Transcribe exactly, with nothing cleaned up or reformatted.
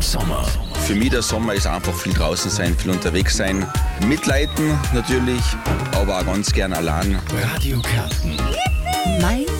Sommer. Für mich der Sommer ist einfach viel draußen sein, viel unterwegs sein. Mitleiden natürlich, aber auch ganz gern allein. Radio Kärnten. Mein